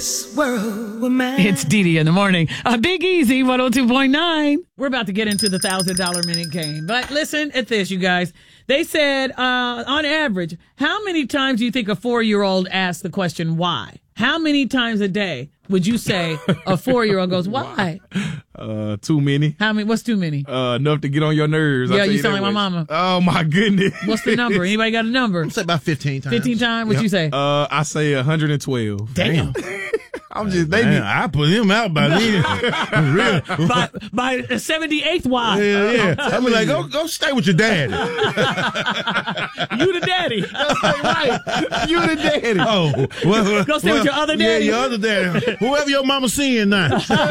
It's Dee in the morning. Big Easy 102.9. We're about to get into the $1,000 minute game. But listen at this, you guys. They said, on average, how many times do you think a 4-year-old asks the question, why? How many times a day would you say a 4-year-old goes, why? Too many. How many? What's too many? Enough to get on your nerves. Yeah, you sound like my mama. Oh, my goodness. What's the number? Anybody got a number? I'm say about 15 times. 15 times? What you say? I say 112. Damn. I'm just, Man, I put him out by then. Real. By the 78th, why? Yeah. I'm like, go stay with your daddy. You the daddy. right. You the daddy. Oh, well, Go stay with your other daddy. Yeah, your other daddy. Whoever your mama seeing now.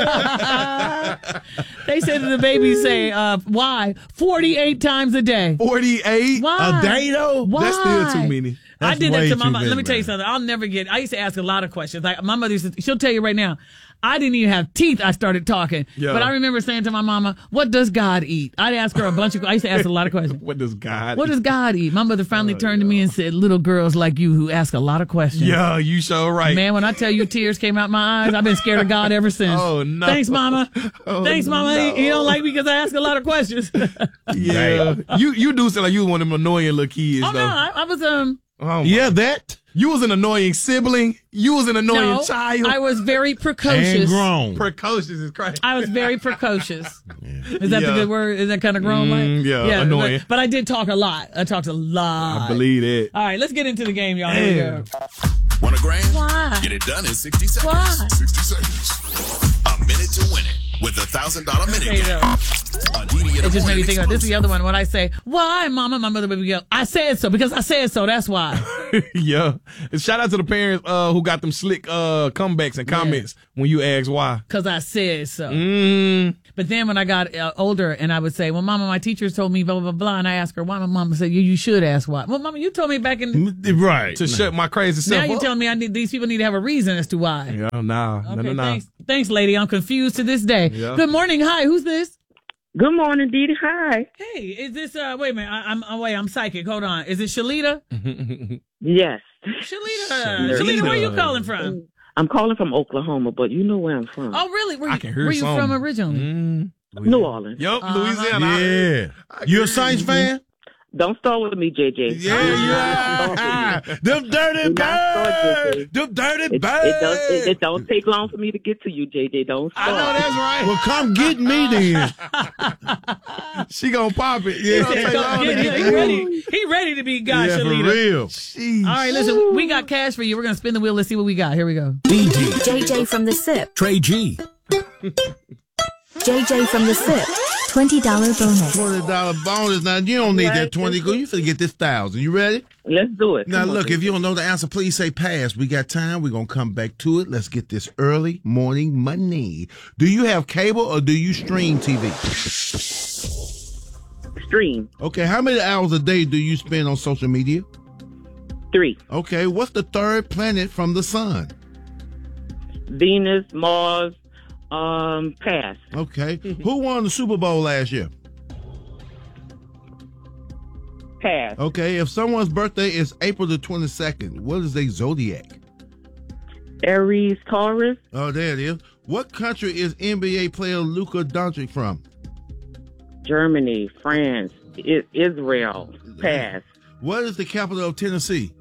They said that the babies say, why? 48 times a day. 48? Why? A day, though? Why? That's still too many. I did that way to my too mom. many, Let me tell you man. something. I used to ask a lot of questions. Like my mother used to, she'll tell you right now, I didn't even have teeth. I started talking. Yeah. But I remember saying to my mama, what does God eat? I'd ask her I used to ask a lot of questions. What does God What does God eat? My mother finally turned to me and said, little girls like you who ask a lot of questions. Yeah, you sure right. Man, when I tell you tears came out my eyes, I've been scared of God ever since. Oh, no. Thanks, Mama. Oh, Thanks, Mama. no. You don't like me because I ask a lot of questions. Yeah. You do sound like you was one of them annoying little kids, Oh, though. no. I was, Oh, my. Yeah, that. You was an annoying sibling. You was an annoying no, child. I was very precocious. And grown. Precocious is crazy. I was very precocious. Is that the Yeah. good word? Is that kind of grown like? yeah, annoying. But I did talk a lot. I talked a lot. I believe that. All right, let's get into the game, y'all. Here we go. Want a grand? Why? Get it done in 60 seconds. Why? 60 seconds. A minute to win it with the $1,000 minute There you game. go. It It just made me think about this is the other one. When I say, why, Mama? My mother would go, I said so because I said so. That's why. Yeah. And shout out to the parents who got them slick comebacks and comments when you ask why. Because I said so. Mm. But then when I got older and I would say, well, Mama, my teachers told me blah, blah, blah. And I asked her why. My mama said, you should ask why. Well, Mama, you told me back in. Right. To shut my crazy self Now you're up. telling me these people need to have a reason as to why. Yeah, nah. Okay, No. thanks, lady. I'm confused to this day. Yeah. Good morning. Hi, who's this? Good morning, Dee Dee. Hi. Hey, is this, wait a minute. I'm psychic. Hold on. Is it Shalita? Yes. Shalita, where are you calling from? I'm calling from Oklahoma, but you know where I'm from. Oh, really? I can hear where you something. from originally? New Orleans. Yup, Uh-huh. Louisiana. Yeah. You a Saints fan? Don't start with me, JJ. Yeah. Them dirty Do not start, birds. JJ. Them dirty It birds. don't take long for me to get to you, JJ. Don't start. I know that's right. Well, come get me then. She gonna pop it. He Yeah, said, take "Go long get to it." get He through. ready. He ready to be God, Yeah, for Shalita. real. Jeez. All right, listen. We got cash for you. We're gonna spin the wheel. Let's see what we got. Here we go. JJ from the SIP. Trey G. JJ from the SIP. $20 bonus. $20 bonus. Now, you don't need that 20. Go. You finna get this 1,000. You ready? Let's do it. Now, Come on, look, if you don't know the answer, please say pass. We got time. We're going to come back to it. Let's get this early morning money. Do you have cable or do you stream TV? Stream. Okay, how many hours a day do you spend on social media? 3. Okay, what's the third planet from the sun? Venus, Mars, pass. Okay, who won the Super Bowl last year? Pass. Okay, if someone's birthday is April the 22nd, what is their zodiac? Aries, Taurus, Oh, there it is. What country is NBA player Luka Doncic from? Germany, France, Israel, pass. What is the capital of Tennessee?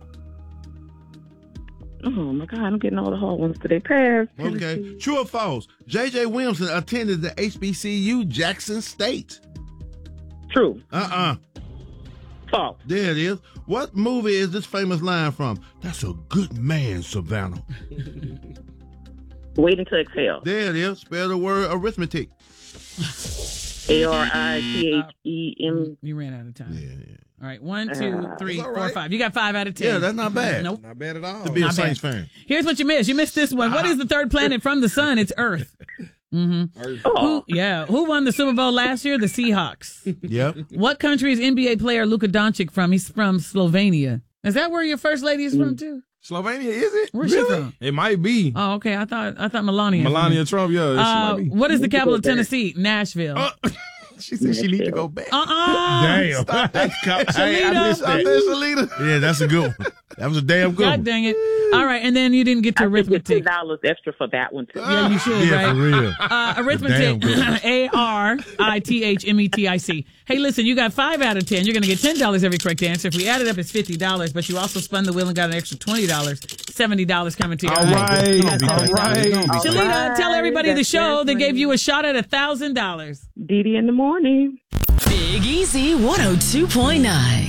Oh my God, I'm getting all the hard ones today. Pass. Okay, true or false? J.J. Williamson attended the HBCU Jackson State. True. False. There it is. What movie is this famous line from? That's a good man, Savannah. Waiting to exhale. There it is. Spell the word arithmetic. ARITHEM. You ran out of time. Yeah. All right, 1, 2, 3, That's all 4, right. 5. You got 5 out of 10. Yeah, that's not bad. Nope. Not bad at all. To be a Not Saints bad. fan. Here's what you missed. You missed this one. What is the third planet from the sun? It's Earth. Oh, Who won the Super Bowl last year? The Seahawks. Yep. What country is NBA player Luka Doncic from? He's from Slovenia. Is that where your first lady is from too? Slovenia, is it? Where's she from? It might be. Oh, okay. I thought Melania. Melania Trump, yeah. she might be. What is the capital of Tennessee? Nashville. She said she need to go back. Damn. Stop that. Hey, I Shalita. missed that. Shalita. Yeah, that's a good one. That was a damn good God one. dang it. All right, and then you didn't get to I think arithmetic. $10 extra for that one too. Yeah, you should, Yeah, right? for real. Arithmetic, Damn good. ARITHMETIC. Hey, listen, you got 5 out of 10. You're going to get $10 every correct answer. If we add it up, it's $50, but you also spun the wheel and got an extra $20. $70 coming to you. All right. All right. Shalita, tell everybody the That's show that it. gave you a shot at $1,000. Dee Dee in the morning. Big Easy 102.9.